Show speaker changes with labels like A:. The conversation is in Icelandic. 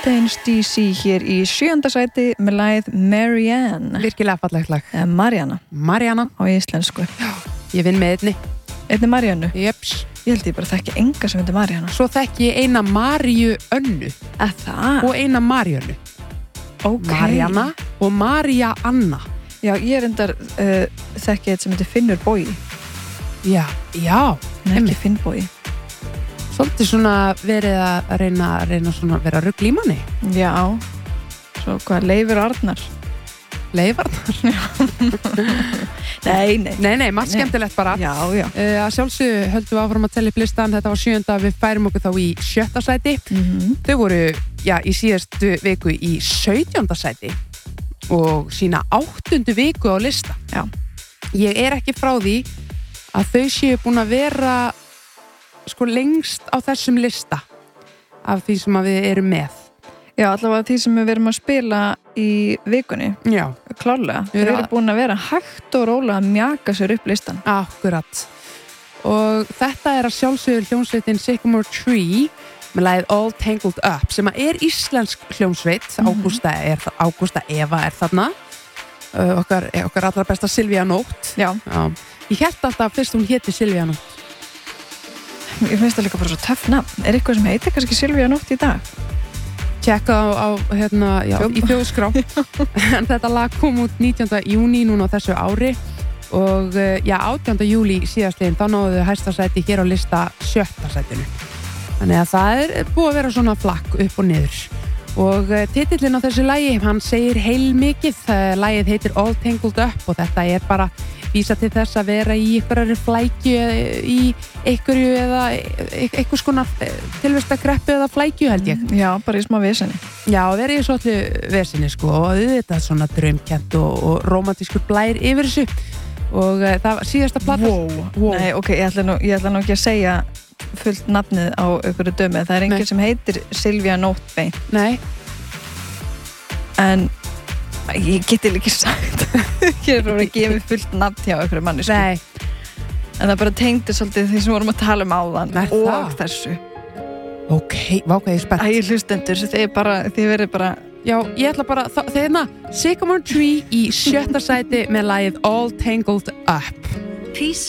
A: Fontaines DC hér í 7. sæti með lagið Marianne.
B: Virkilega fallegt lag.
A: Mariana á íslensku.
B: Já, ég vinn með
A: einni Mariannu.
B: Jeps.
A: Ég held ég bara þekki enga sem heitir Mariana.
B: Svo þekki ég eina Maríu Önnu.
A: Það?
B: Og eina Maríönnu. Mariana og María Anna.
A: Já, ég endar þekki eitt sem heitir Finnur Bogi.
B: Já.
A: En ekki Finn Bogi.
B: Svolítið svona verið að reyna svona að vera rugl í manni.
A: Já. Svo hvað, Leifur Arnar?
B: Leifur Arnar? Nei, margt skemmtilegt bara.
A: Já.
B: Að sjálfsögðu höldum við áfram að tella upp listan. Þetta var 7. Við færum okkur þá í 7. sæti. Þau voru, í síðastu viku í 17. sæti og sína 8. viku á lista.
A: Já.
B: Ég er ekki frá því að þau séu búin að vera lengst á þessum lista af því sem við erum með.
A: Já, allavega því sem við erum að spila í vikunni.
B: Já.
A: Klárlega. Við erum búin að vera hægt og rólega að mjaka sér upp listan.
B: Akkurat. Og þetta er að sjálfsögðu hljómsveitin Sycamore Tree með lagið All Tangled Up sem er íslensk hljómsveit. Ágústa Eva er þarna. Okkar allra besta Silvía Nótt.
A: Já.
B: Ég hélt alltaf fyrst hún héti Silvía Nótt.
A: Ég finnst það líka bara svo töff nafn. Er eitthvað sem heitir kannski Silvía Nótt í dag?
B: Tjekka í þjóðskrá. En þetta lag kom út 19. júní núna á þessu ári og 18. júlí síðastliðin þá náðu þau hæsta sæti hér á lista 7. sætinu. Þannig að það er búið að vera svona flakk upp og niður. Og titillinn á þessu lagi, hann segir heilmikið. Lagið heitir All Tangled Up og þetta er bara vísa til þess að vera í einhverju flækju í einhverju eða einhvers konar tilvistakreppu eða flækju held ég.
A: Já, bara í smá veseni.
B: Já, vera í svolítið veseni og þetta er svona draumkennt og rómantískur blær yfir þessu og það var síðasta plata.
A: Wow. Nei, ok, ég ætla nú ekki að segja fullt nafnið á einhverju dömi. Það er enginn sem heitir Silvía Nótt beint.
B: Nei.
A: En ég geti ekki sagt ég er bara að gefa fullt nafn hjá einhverju mannesku.
B: Nei.
A: En það bara tengdi svolítið því sem vorum að tala áðan og þessu.
B: Ok, váka ég spennt.
A: Hlustendur, þið verið bara
B: Já, ég ætla bara þeirna Sycamore Tree í 7. sæti með lagið All Tangled Up.
C: Peace